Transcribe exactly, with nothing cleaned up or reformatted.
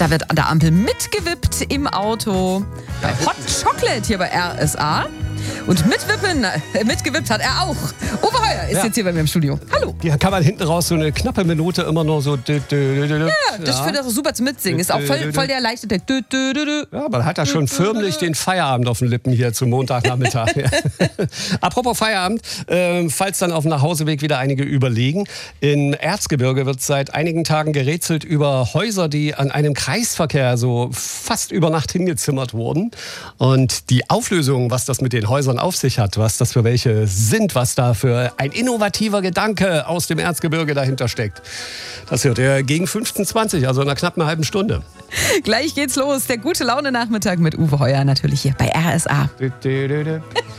Da wird an der Ampel mitgewippt im Auto. Bei Hot Chocolate hier bei R S A. Und mitwippen, äh, mitgewippt hat er auch. Uwe Heuer ist Ja. jetzt hier bei mir im Studio. Hallo. Hier kann man hinten raus so eine knappe Minute immer nur so. Ja, Ja, das ja. wird auch super zum Mitsingen. Ist auch voll, voll der leichte Text. Ja, man hat da schon förmlich den Feierabend auf den Lippen hier zum Montagnachmittag. Ja. Apropos Feierabend, äh, falls dann auf dem Nachhauseweg wieder einige überlegen. In Erzgebirge wird seit einigen Tagen gerätselt über Häuser, die an einem Kreisverkehr so fast über Nacht hingezimmert wurden. Und die Auflösung, was das mit den Häusern auf sich hat, was das für welche sind, was da für ein innovativer Gedanke aus dem Erzgebirge dahinter steckt. Das hört ihr gegen fünfzehn Uhr zwanzig, also in einer knappen halben Stunde. Gleich geht's los. Der gute Laune Nachmittag mit Uwe Heuer natürlich hier bei R S A.